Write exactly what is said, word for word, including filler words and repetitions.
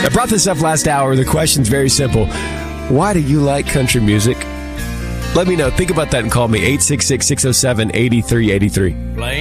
I brought this up last hour. The question's very simple. Why do you like country music? Let me know. Think about that and call me, eight six six, six oh seven, eight three eight three.